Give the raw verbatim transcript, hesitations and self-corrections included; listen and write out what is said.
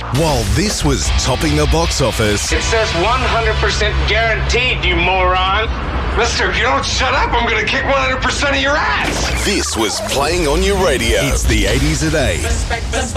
While this was topping the box office, It says one hundred percent guaranteed, you moron. Mister, if you don't shut up, I'm going to kick one hundred percent of your ass. this was playing on your radio. It's the eighties a day. Respect the